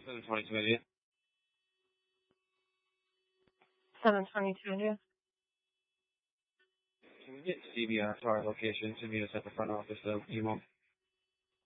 722 India. 722 India. Can we get CBR to our location to meet us at the front office of UMO?